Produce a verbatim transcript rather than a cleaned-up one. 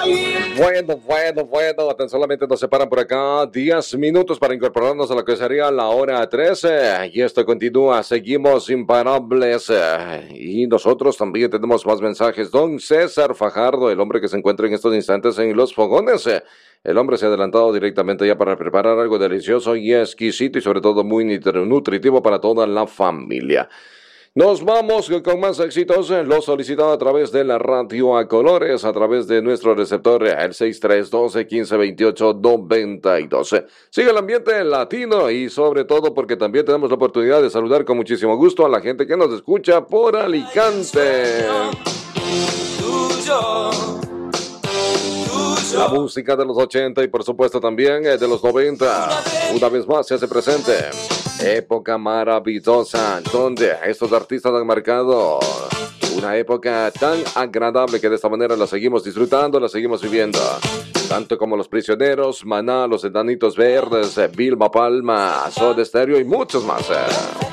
Bueno, bueno, bueno, tan solamente nos separan por acá diez minutos para incorporarnos a lo que sería la hora trece. Y esto continúa, seguimos imparables. Y nosotros también tenemos más mensajes. Don César Fajardo, el hombre que se encuentra en estos instantes en Los Fogones. El hombre se ha adelantado directamente ya para preparar algo delicioso y exquisito y sobre todo muy nutritivo para toda la familia. Nos vamos con más éxitos, lo solicitado a través de la radio a colores, a través de nuestro receptor, el seis tres uno dos, uno cinco dos ocho, nueve dos. Sigue el ambiente latino y sobre todo porque también tenemos la oportunidad de saludar con muchísimo gusto a la gente que nos escucha por Alicante. La música de los ochenta y por supuesto también de los noventa, una vez más se hace presente. Época maravillosa, donde estos artistas han marcado una época tan agradable que de esta manera la seguimos disfrutando, la seguimos viviendo. Tanto como Los Prisioneros, Maná, Los Enanitos Verdes, Vilma Palma, Soda Stereo y muchos más.